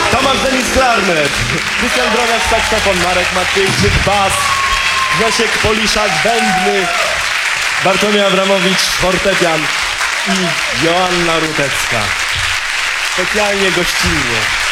Tomasz Denis klarnet, Krystian Broniarz saksofon, Marek Matyjczyk bas, Grzesiek Poliszak bębny, Bartłomiej Abramowicz fortepian i Joanna Rutecka. Specjalnie gościnnie.